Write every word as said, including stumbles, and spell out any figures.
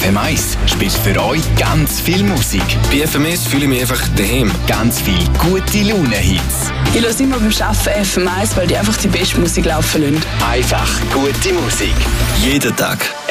F M eins spielt für euch ganz viel Musik. Bei F M eins fühle ich mich einfach daheim. Ganz viel gute Laune-Hits. Ich höre immer beim Arbeiten F M eins, weil die einfach die beste Musik laufen lassen. Einfach gute Musik. Jeden Tag.